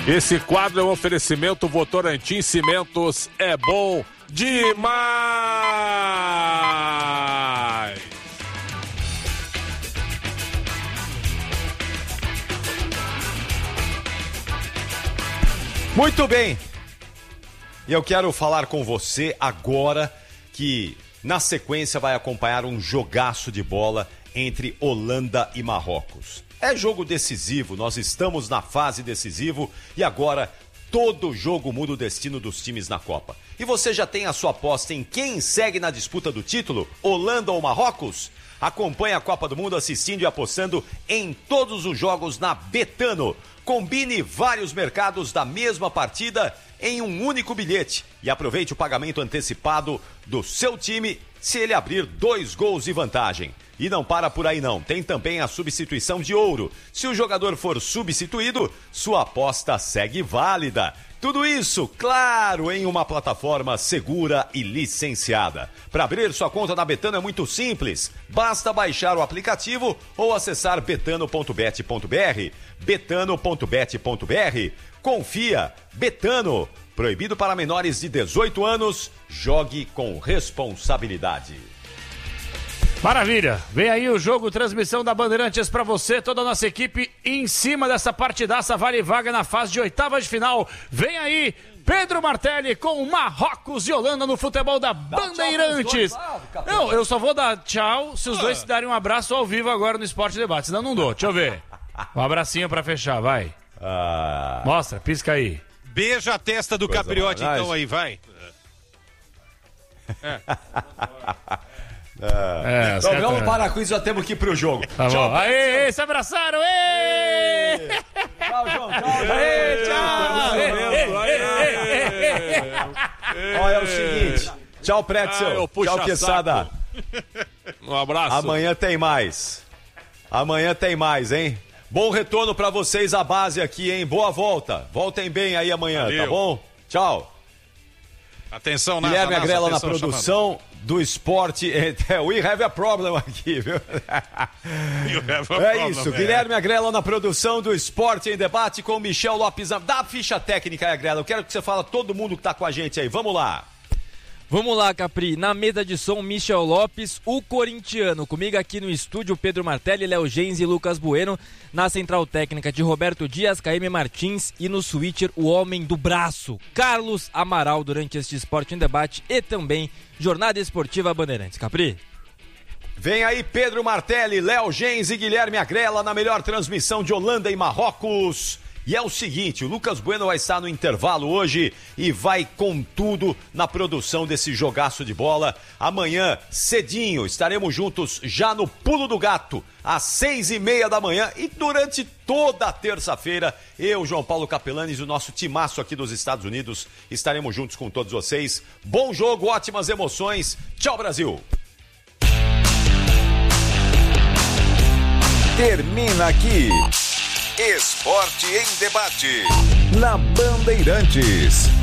Esse quadro é um oferecimento Votorantim Cimentos, é bom demais! Muito bem, e eu quero falar com você agora que na sequência vai acompanhar um jogaço de bola entre Holanda e Marrocos. É jogo decisivo, nós estamos na fase decisiva e agora todo jogo muda o destino dos times na Copa. E você já tem a sua aposta em quem segue na disputa do título, Holanda ou Marrocos? Acompanhe a Copa do Mundo assistindo e apostando em todos os jogos na Betano. Combine vários mercados da mesma partida em um único bilhete e aproveite o pagamento antecipado do seu time se ele abrir 2 gols de vantagem. E não para por aí não, tem também a substituição de ouro. Se o jogador for substituído, sua aposta segue válida. Tudo isso, claro, em uma plataforma segura e licenciada. Para abrir sua conta na Betano é muito simples. Basta baixar o aplicativo ou acessar betano.bet.br. betano.bet.br. Confia, Betano. Proibido para menores de 18 anos. Jogue com responsabilidade. Maravilha, vem aí o jogo, transmissão da Bandeirantes pra você, toda a nossa equipe em cima dessa partidaça, vale vaga na fase de oitavas de final. Vem aí Pedro Martelli com Marrocos e Holanda no futebol da Bandeirantes. Não, eu só vou dar tchau se os dois se darem um abraço ao vivo agora no Esporte Debate, senão não dou, deixa eu ver. Um abracinho pra fechar, vai. Mostra, pisca aí. Beija a testa do Capriote então aí, vai. Então vamos parar com isso, já temos que ir pro jogo. Tá bom. Aê, se abraçaram! Tchau, João. Tchau. Olha, é o seguinte. Tchau, Pretzel. Tchau, Quesada. Um abraço. Amanhã tem mais, hein? Bom retorno pra vocês, a base aqui, hein? Boa volta. Voltem bem aí amanhã, Valeu. Tá bom? Tchau. Atenção, Guilherme Agrela na produção do esporte. We have a problem aqui, viu? Isso, Guilherme Agrela na produção do Esporte em Debate com Michel Lopes. Dá a ficha técnica aí, Agrela. Eu quero que você fale todo mundo que tá com a gente aí. Vamos lá. Vamos lá, Capri. Na mesa de som, Michel Lopes, o corintiano. Comigo aqui no estúdio, Pedro Martelli, Léo Gens e Lucas Bueno. Na central técnica de Roberto Dias, KM Martins. E no switcher, o homem do braço, Carlos Amaral, durante este Esporte em Debate. E também Jornada Esportiva Bandeirantes. Capri. Vem aí Pedro Martelli, Léo Gens e Guilherme Agrela na melhor transmissão de Holanda e Marrocos. E é o seguinte, o Lucas Bueno vai estar no intervalo hoje e vai com tudo na produção desse jogaço de bola. Amanhã, cedinho, estaremos juntos já no Pulo do Gato, às 6:30 da manhã. E durante toda a terça-feira, eu, João Paulo Capelanes e o nosso timaço aqui dos Estados Unidos, estaremos juntos com todos vocês. Bom jogo, ótimas emoções. Tchau, Brasil! Termina aqui Esporte em Debate, na Bandeirantes.